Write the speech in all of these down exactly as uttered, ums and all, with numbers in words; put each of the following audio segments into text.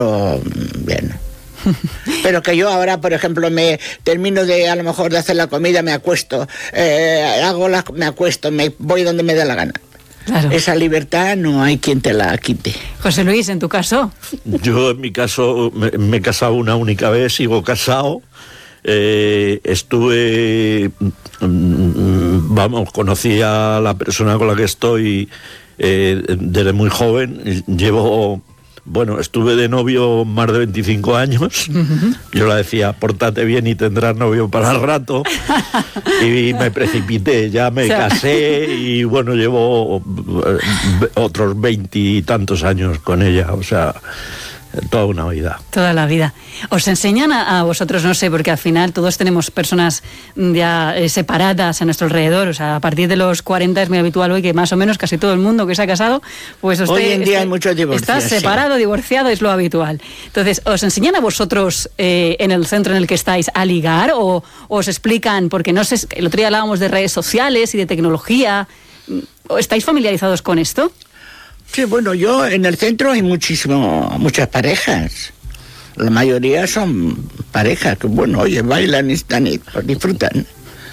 Oh, bien. Pero que yo ahora, por ejemplo, me termino de, a lo mejor, de hacer la comida, me acuesto, eh, hago la, me acuesto, me voy donde me dé la gana. Claro. Esa libertad no hay quien te la quite. José Luis, ¿en tu caso? Yo, en mi caso, me, me he casado una única vez, sigo casado. Eh, estuve, vamos, conocí a la persona con la que estoy eh, desde muy joven. Llevo, bueno, estuve de novio más de veinticinco años. Uh-huh. Yo le decía, pórtate bien y tendrás novio para el rato. Y me precipité, ya me o sea... casé y bueno, llevo otros veintitantos años con ella, o sea... Toda una vida. Toda la vida. ¿Os enseñan a, a vosotros, no sé, porque al final todos tenemos personas ya eh, separadas a nuestro alrededor, o sea, a partir de los cuarenta es muy habitual hoy que más o menos casi todo el mundo que se ha casado, pues usted... Hoy en día este, hay muchos divorcios. Está separado, sí. Divorciado, es lo habitual. Entonces, ¿os enseñan a vosotros eh, en el centro en el que estáis a ligar o, o os explican, porque no sé, el otro día hablábamos de redes sociales y de tecnología, ¿estáis familiarizados con esto? Sí, bueno, yo en el centro hay muchísimo, muchas parejas. La mayoría son parejas que, bueno, oye, bailan y están y disfrutan.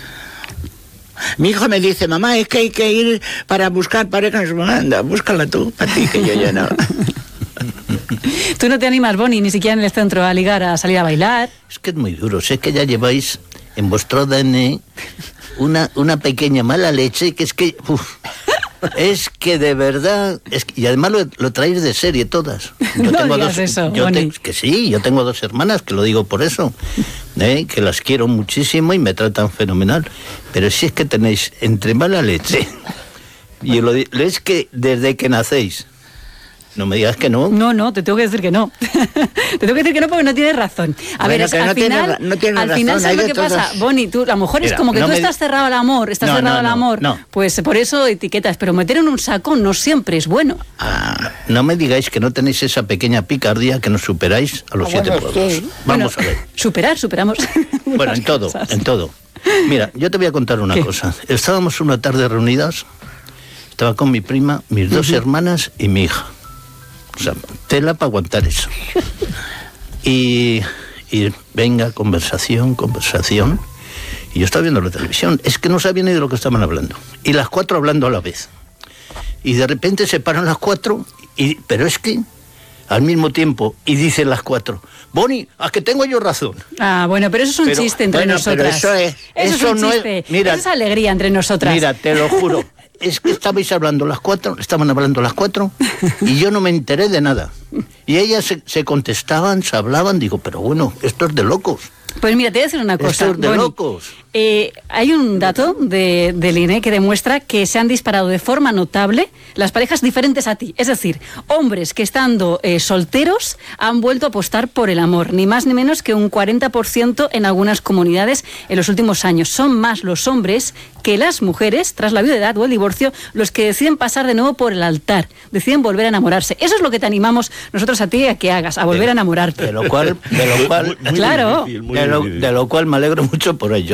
Mi hijo me dice, mamá, es que hay que ir para buscar parejas. Anda, búscala tú, para ti, que yo ya no. ¿Tú no te animas, Boni, ni siquiera en el centro a ligar, a salir a bailar? Es que es muy duro, sé que ya lleváis en vuestro A D N una, una pequeña mala leche, que es que... Uf. Es que de verdad, es que, y además lo, lo traéis de serie todas. Yo no tengo digas dos, eso, yo te, que sí, yo tengo dos hermanas, que lo digo por eso, ¿eh? Que las quiero muchísimo y me tratan fenomenal. Pero si es que tenéis entre mala leche, y lo, es que desde que nacéis, no me digas que no. No, no, te tengo que decir que no. Te tengo que decir que no porque no tienes razón. A bueno, ver, es, al no final, tiene, no tiene al razón, final ¿sabes lo que todos... pasa? Boni, tú, a lo mejor Mira, es como que no tú me... estás cerrado al amor, estás no, cerrado no, no, al amor, no. Pues por eso etiquetas, pero meter en un saco no siempre es bueno. Ah, no me digáis que no tenéis esa pequeña picardía que nos superáis a los ah, siete bueno, pueblos. Sí. Vamos bueno, a ver. Superar, superamos. Bueno, en todo, cosas. en todo. Mira, yo te voy a contar una ¿Qué? cosa. Estábamos una tarde reunidas, estaba con mi prima, mis dos uh-huh. hermanas y mi hija. O sea, tela para aguantar eso. Y, y venga, conversación, conversación. Y yo estaba viendo la televisión. Es que no sabía ni de lo que estaban hablando. Y las cuatro hablando a la vez. Y de repente se paran las cuatro, y, pero es que al mismo tiempo, y dicen las cuatro, Boni, ¿a que tengo yo razón? Ah, bueno, pero eso es un pero, chiste entre bueno, nosotras. Pero eso es, eso, eso es un chiste. No es, mira, eso es alegría entre nosotras. Mira, te lo juro. Es que estabais hablando las cuatro, estaban hablando las cuatro, y yo no me enteré de nada. Y ellas se, se contestaban, se hablaban, digo, pero bueno, esto es de locos. Pues mira, te voy a decir una cosa. Esto es de Boni, locos. Eh, hay un dato de, del I N E que demuestra que se han disparado de forma notable las parejas diferentes a ti. Es decir, hombres que estando eh, solteros han vuelto a apostar por el amor, ni más ni menos que un cuarenta por ciento en algunas comunidades en los últimos años. Son más los hombres que las mujeres, tras la viudedad o el divorcio, los que deciden pasar de nuevo por el altar, deciden volver a enamorarse. Eso es lo que te animamos nosotros a ti a que hagas, a volver de, a enamorarte. De lo cual, de lo cual, muy, muy claro, difícil, muy de, lo, de lo cual me alegro mucho por ello.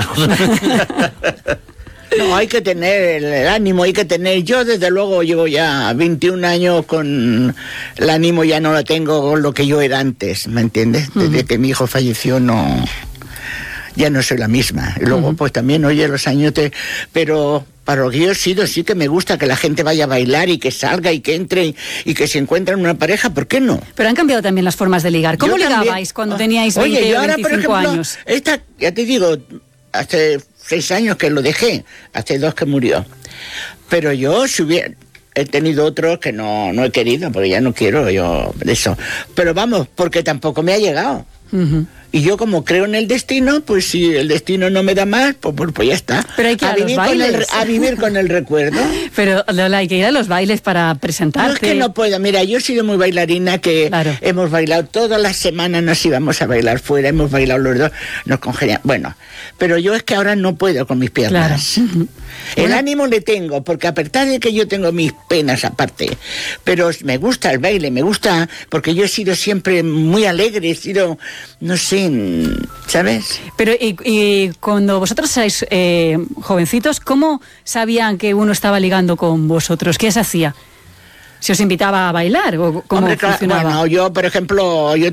No, hay que tener el ánimo, hay que tener... Yo, desde luego, llevo ya veintiún años con... El ánimo ya no lo tengo con lo que yo era antes, ¿me entiendes? Desde uh-huh. que mi hijo falleció, no... Ya no soy la misma. Y luego, uh-huh. pues también, oye, los años te... Pero... Para lo que yo he sido, sí que me gusta que la gente vaya a bailar y que salga y que entre y, y que se encuentren una pareja, ¿por qué no? Pero han cambiado también las formas de ligar. ¿Cómo yo ligabais también, cuando teníais veinte oye, yo ahora, o veinticinco por ejemplo, años? Esta, ya te digo, hace seis años que lo dejé, hace dos que murió. Pero yo, si hubiera... He tenido otros que no, no he querido, porque ya no quiero yo eso. Pero vamos, porque tampoco me ha llegado. Uh-huh. Y yo, como creo en el destino, pues si el destino no me da más, pues, pues, pues ya está. Pero hay que ir a, a, vivir los con bailes. el, a vivir con el recuerdo. Pero, Lola, hay que ir a los bailes para presentarte. No es que no puedo. Mira, yo he sido muy bailarina, que claro. hemos bailado todas las semanas, nos íbamos a bailar fuera, hemos bailado los dos, nos congeniamos. Bueno, pero yo es que ahora no puedo con mis piernas. Claro. Uh-huh. El bueno. ánimo le tengo, porque a pesar de que yo tengo mis penas aparte, pero me gusta el baile, me gusta, porque yo he sido siempre muy alegre, he sido, no sé, ¿sabes? Pero y, y cuando vosotros erais eh, jovencitos, ¿cómo sabían que uno estaba ligando con vosotros? ¿Qué se hacía? ¿Se os invitaba a bailar o cómo Hombre, funcionaba? Bueno, yo, por ejemplo, yo